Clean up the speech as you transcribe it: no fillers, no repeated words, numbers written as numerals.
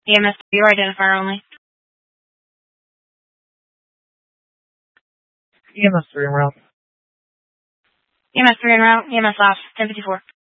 EMS 3 or identifier only. EMS 3 en route. EMS 3 en route. EMS off. 1054.